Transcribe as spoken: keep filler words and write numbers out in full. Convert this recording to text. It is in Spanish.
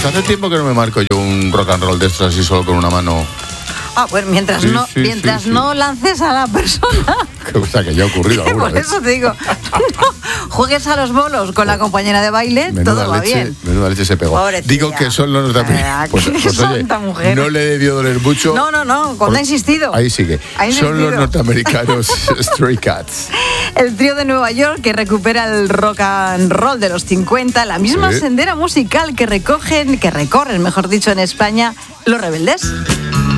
Pues hace tiempo que no me marco yo un rock and roll de estos así solo con una mano. Ah, pues mientras Sí, no sí, mientras sí, sí. no lances a la persona. Cosa que ya ha ocurrido alguna Por vez. eso te digo, no juegues a los bolos con la compañera de baile, Menuda todo va leche, bien. menuda leche se pegó. Pobre Digo tía. que son los norteamericanos. Ah, Pues, qué pues, oye, santa mujer. no le debió doler mucho. No, no, no, cuando ha insistido. Ahí sigue. Ha Son los insistido. norteamericanos Stray Cats. El trío de Nueva York que recupera el rock and roll de los cincuenta, la misma Sí. sendera musical que recogen, que recorren, mejor dicho, en España, Los Rebeldes.